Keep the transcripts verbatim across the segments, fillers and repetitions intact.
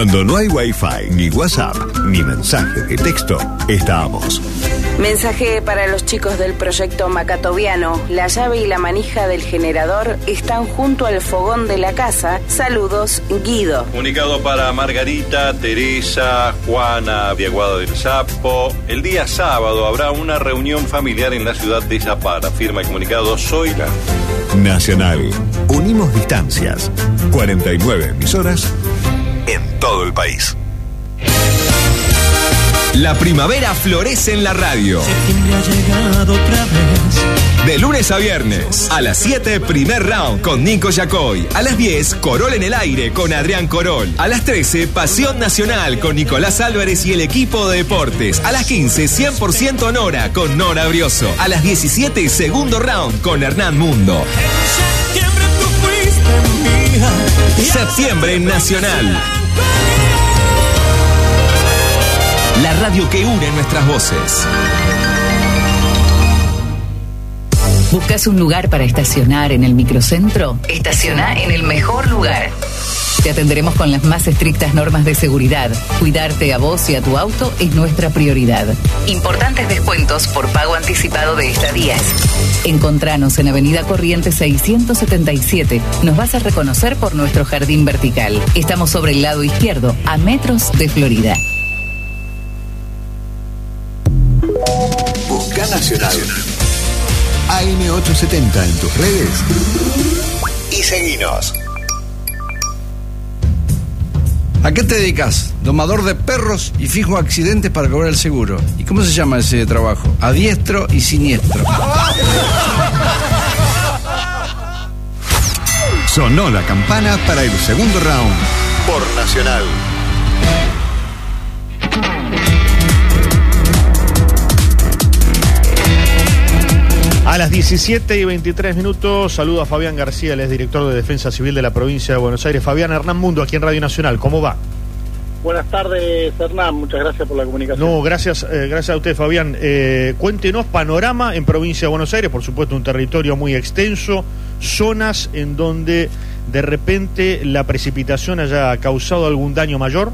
Cuando no hay Wi-Fi, ni WhatsApp, ni mensaje de texto, estamos. Mensaje para los chicos del proyecto Macatoviano. La llave y la manija del generador están junto al fogón de la casa. Saludos, Guido. Comunicado para Margarita, Teresa, Juana, Viaguado del Sapo. El día sábado habrá una reunión familiar en la ciudad de Zapara. Firma el comunicado Zoila. Nacional. Unimos distancias. cuarenta y nueve emisoras en todo el país. La primavera florece en la radio. Septiembre ha llegado otra vez. De lunes a viernes, a las siete, primer round con Nico Yacoy. A las diez, Corol en el aire con Adrián Corol. A las trece, Pasión Nacional con Nicolás Álvarez y el equipo de deportes. A las quince, cien por ciento Nora con Nora Brioso. A las diecisiete, segundo round con Hernán Mundo. En septiembre tú fuiste mía. Septiembre Nacional. La radio que une nuestras voces. ¿Buscas un lugar para estacionar en el microcentro? Estaciona en el mejor lugar. Te atenderemos con las más estrictas normas de seguridad. Cuidarte a vos y a tu auto es nuestra prioridad. Importantes descuentos por pago anticipado de estadías. Encontranos en Avenida Corrientes seiscientos setenta y siete. Nos vas a reconocer por nuestro jardín vertical. Estamos sobre el lado izquierdo, a metros de Florida. Busca Nacional. A M ochocientos setenta en tus redes y seguinos. ¿A qué te dedicas? Domador de perros y fijo accidentes para cobrar el seguro. ¿Y cómo se llama ese trabajo? A diestro y siniestro. Sonó la campana para el segundo round por Nacional. A las diecisiete y veintitrés minutos, saludo a Fabián García, él es director de Defensa Civil de la provincia de Buenos Aires. Fabián, Hernán Mundo, aquí en Radio Nacional, ¿cómo va? Buenas tardes, Hernán, muchas gracias por la comunicación. No, gracias, eh, gracias a usted, Fabián. Eh, cuéntenos panorama en provincia de Buenos Aires, por supuesto un territorio muy extenso, zonas en donde de repente la precipitación haya causado algún daño mayor.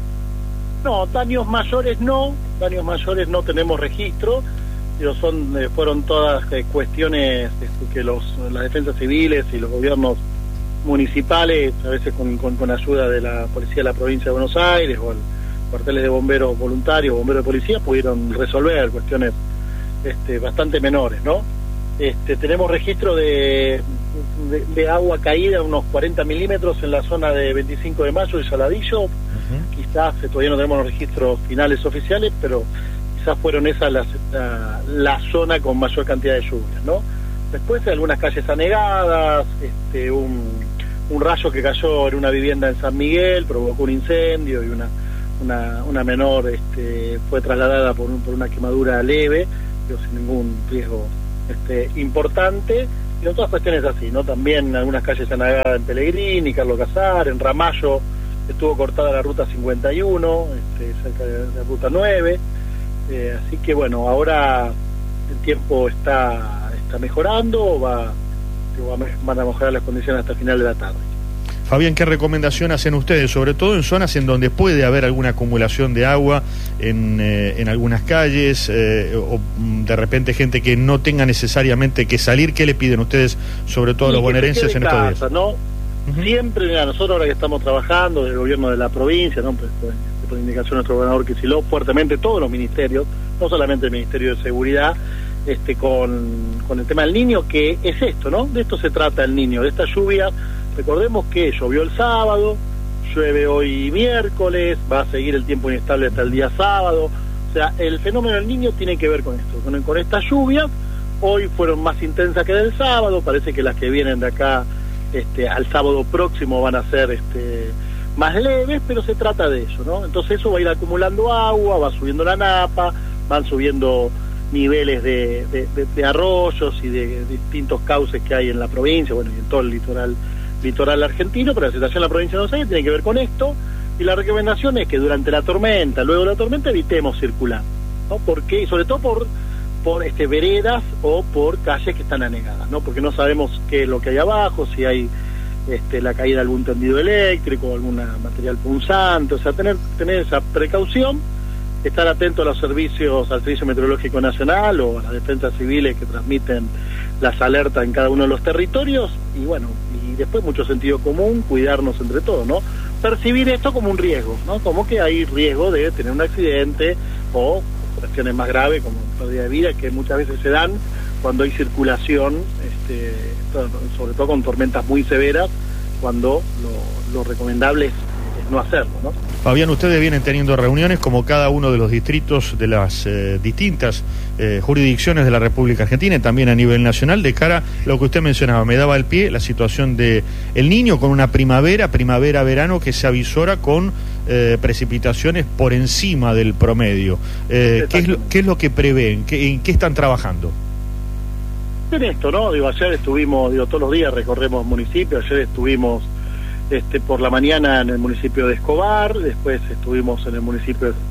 No, daños mayores no, daños mayores no tenemos registro. Pero son eh, fueron todas eh, cuestiones este, que los las defensas civiles y los gobiernos municipales, a veces con, con, con ayuda de la policía de la provincia de Buenos Aires o el cuarteles de bomberos voluntarios, bomberos de policía, pudieron resolver cuestiones este, bastante menores, ¿no? Este, tenemos registro de, de, de agua caída, unos cuarenta milímetros en la zona de veinticinco de mayo y Saladillo. Uh-huh. Quizás eh, todavía no tenemos los registros finales oficiales, pero quizás fueron esas las, la, la zona con mayor cantidad de lluvias, ¿no? Después hay algunas calles anegadas, este, un, un rayo que cayó en una vivienda en San Miguel, provocó un incendio y una una, una menor este, fue trasladada por, un, por una quemadura leve, pero sin ningún riesgo este, importante, y otras cuestiones así, ¿no? También algunas calles anegadas en Pellegrini, Carlos Casar, en Ramallo estuvo cortada la ruta cincuenta y uno, este, cerca de la ruta nueve. Eh, así que bueno, ahora el tiempo está está mejorando, va, van a mejorar las condiciones hasta el final de la tarde. Fabián, ¿qué recomendación hacen ustedes, sobre todo en zonas en donde puede haber alguna acumulación de agua en, eh, en algunas calles eh, o de repente gente que no tenga necesariamente que salir? ¿Qué le piden ustedes, sobre todo a los bonaerenses en estos días? ¿No? Uh-huh. Siempre, mira, nosotros ahora que estamos trabajando, del gobierno de la provincia, ¿no? Pues, pues, por indicación de nuestro gobernador Kicillof, fuertemente todos los ministerios, no solamente el Ministerio de Seguridad, este con, con el tema del niño, que es esto, ¿no? De esto se trata el niño, de esta lluvia. Recordemos que llovió el sábado, llueve hoy miércoles, va a seguir el tiempo inestable hasta el día sábado. O sea, el fenómeno del niño tiene que ver con esto, con, con esta lluvia. Hoy fueron más intensas que del sábado, parece que las que vienen de acá este, al sábado próximo van a ser este, más leves, pero se trata de eso, ¿no? Entonces eso va a ir acumulando agua, va subiendo la napa, van subiendo niveles de, de, de, de arroyos y de, de distintos cauces que hay en la provincia, bueno, y en todo el litoral litoral argentino, pero la situación en la provincia de Buenos Aires tiene que ver con esto, y la recomendación es que durante la tormenta, luego de la tormenta, evitemos circular, ¿no? Porque, y sobre todo por por este veredas o por calles que están anegadas, ¿no? Porque no sabemos qué es lo que hay abajo, si hay este, la caída de algún tendido eléctrico, algún material punzante, o sea, tener, tener esa precaución, estar atento a los servicios, al Servicio Meteorológico Nacional o a las defensas civiles que transmiten las alertas en cada uno de los territorios, y bueno, y después mucho sentido común, cuidarnos entre todos, ¿no? Percibir esto como un riesgo, ¿no? Como que hay riesgo de tener un accidente o cuestiones más graves como pérdida de vida, que muchas veces se dan cuando hay circulación, este, sobre todo con tormentas muy severas, cuando lo, lo recomendable es, es no hacerlo, ¿no? Fabián, ustedes vienen teniendo reuniones como cada uno de los distritos de las eh, distintas eh, jurisdicciones de la República Argentina y también a nivel nacional, de cara a lo que usted mencionaba, me daba el pie, la situación de el Niño con una primavera, primavera-verano que se avisora con eh, precipitaciones por encima del promedio. Eh, ¿qué, es lo, ¿Qué es lo que prevén? ¿Qué, ¿En qué están trabajando? En esto, ¿no? Digo, ayer estuvimos, digo, todos los días recorremos municipios, ayer estuvimos Este, por la mañana en el municipio de Escobar, después estuvimos en el municipio de...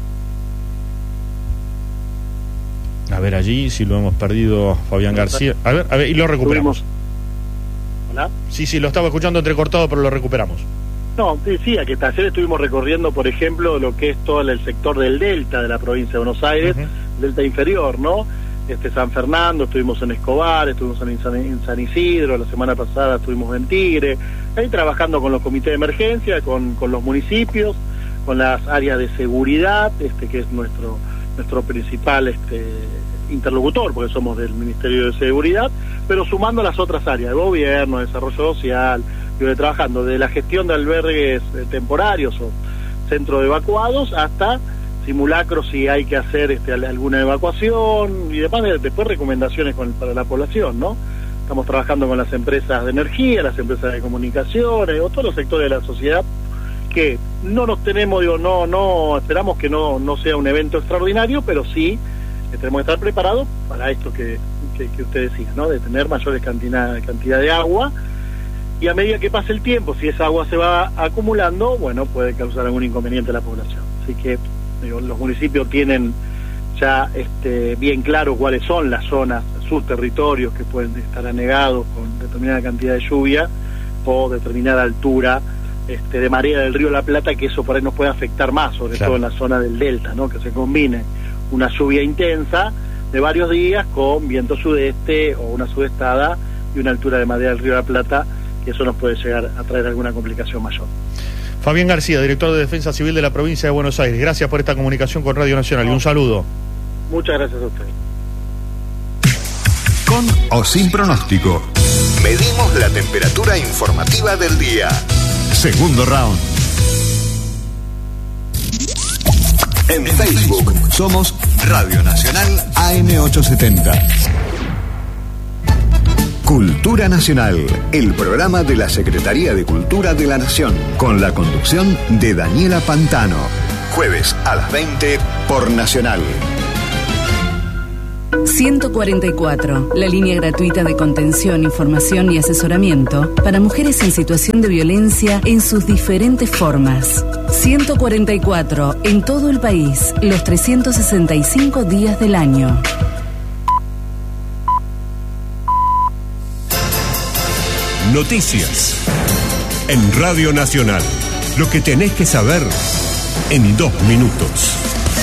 A ver allí, si lo hemos perdido, Fabián García. A ver, a ver, y lo recuperamos. Estuvimos... ¿Hola? Sí, sí, lo estaba escuchando entrecortado, pero lo recuperamos. No, decía que ayer estuvimos recorriendo, por ejemplo, lo que es todo el sector del Delta de la provincia de Buenos Aires, uh-huh. Delta inferior, ¿no? Este, San Fernando, estuvimos en Escobar, estuvimos en San, en San Isidro, la semana pasada estuvimos en Tigre, ahí trabajando con los comités de emergencia, con, con los municipios, con las áreas de seguridad, este, que es nuestro nuestro principal este, interlocutor, porque somos del Ministerio de Seguridad, pero sumando las otras áreas, de gobierno, desarrollo social, y trabajando de la gestión de albergues eh, temporarios o centros de evacuados hasta simulacros si hay que hacer este, alguna evacuación y demás, después recomendaciones con, para la población, ¿no? Estamos trabajando con las empresas de energía, las empresas de comunicaciones, o todos los sectores de la sociedad que no nos tenemos, digo, no, no, esperamos que no, no sea un evento extraordinario, pero sí que tenemos que estar preparados para esto que, que, que usted decía, ¿no? De tener mayores cantidad, cantidad de agua, y a medida que pase el tiempo, si esa agua se va acumulando, bueno, puede causar algún inconveniente a la población. Así que digo, los municipios tienen ya este, bien claro cuáles son las zonas, sus territorios que pueden estar anegados con determinada cantidad de lluvia o determinada altura este, de marea del río La Plata, que eso por ahí nos puede afectar más, sobre claro. todo en la zona del delta, ¿no? Que se combine una lluvia intensa de varios días con viento sudeste o una sudestada y una altura de marea del río La Plata, que eso nos puede llegar a traer alguna complicación mayor. Fabián García, director de Defensa Civil de la provincia de Buenos Aires, gracias por esta comunicación con Radio Nacional y un saludo. Muchas gracias a usted. Con o sin pronóstico, medimos la temperatura informativa del día. Segundo round. En Facebook somos Radio Nacional A M ochocientos setenta. Cultura Nacional, el programa de la Secretaría de Cultura de la Nación, con la conducción de Daniela Pantano. Jueves a las veinte por Nacional. ciento cuarenta y cuatro, la línea gratuita de contención, información y asesoramiento para mujeres en situación de violencia en sus diferentes formas. ciento cuarenta y cuatro, en todo el país, los trescientos sesenta y cinco días del año. Noticias en Radio Nacional. Lo que tenés que saber en dos minutos.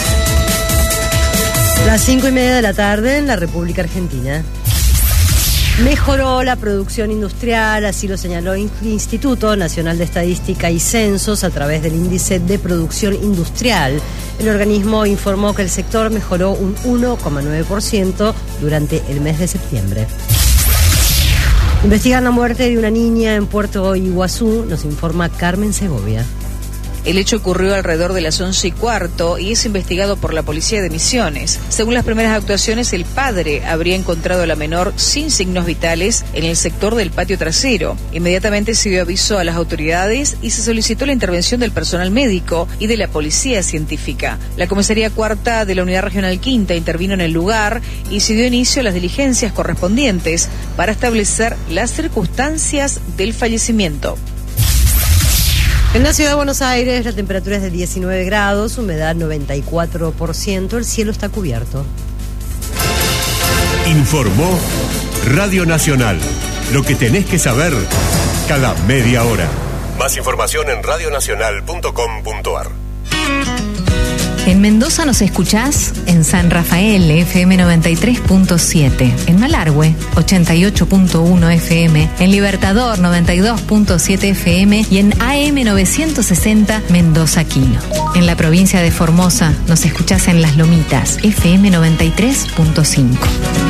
Las cinco y media de la tarde en la República Argentina. Mejoró la producción industrial, así lo señaló el Instituto Nacional de Estadística y Censos a través del índice de producción industrial. El organismo informó que el sector mejoró un uno coma nueve por ciento durante el mes de septiembre. Investigan la muerte de una niña en Puerto Iguazú, nos informa Carmen Segovia. El hecho ocurrió alrededor de las once y cuarto y es investigado por la policía de Misiones. Según las primeras actuaciones, el padre habría encontrado a la menor sin signos vitales en el sector del patio trasero. Inmediatamente se dio aviso a las autoridades y se solicitó la intervención del personal médico y de la policía científica. La comisaría cuarta de la Unidad Regional Quinta intervino en el lugar y se dio inicio a las diligencias correspondientes para establecer las circunstancias del fallecimiento. En la ciudad de Buenos Aires la temperatura es de diecinueve grados, humedad noventa y cuatro por ciento, el cielo está cubierto. Informó Radio Nacional, Lo que tenés que saber cada media hora. Más información en radionacional punto com punto ar. En Mendoza nos escuchás en San Rafael, F M noventa y tres punto siete, en Malargüe, ochenta y ocho punto uno F M, en Libertador, noventa y dos punto siete F M y en A M novecientos sesenta Mendoza Quino. En la provincia de Formosa nos escuchás en Las Lomitas, F M noventa y tres punto cinco.